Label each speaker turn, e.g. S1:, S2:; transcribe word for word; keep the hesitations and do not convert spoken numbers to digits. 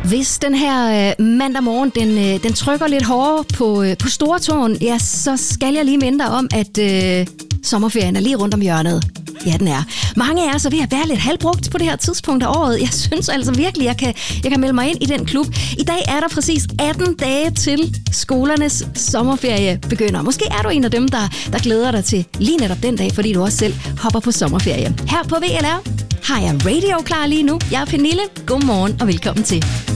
S1: Hvis den her øh, mandag morgen, den, øh, den trykker lidt hårdere på, øh, på stortåen, ja, så skal jeg lige minde dig om, at øh, sommerferien er lige rundt om hjørnet. Ja, den er. Mange af os er ved at være lidt halvbrugt på det her tidspunkt af året. Jeg synes altså virkelig, jeg kan, jeg kan melde mig ind i den klub. I dag er der præcis atten dage til skolernes sommerferie begynder. Måske er du en af dem, der, der glæder dig til lige netop den dag, fordi du også selv hopper på sommerferie. Her på V L R har jeg radio klar lige nu. Jeg er Pernille. Godmorgen og velkommen til.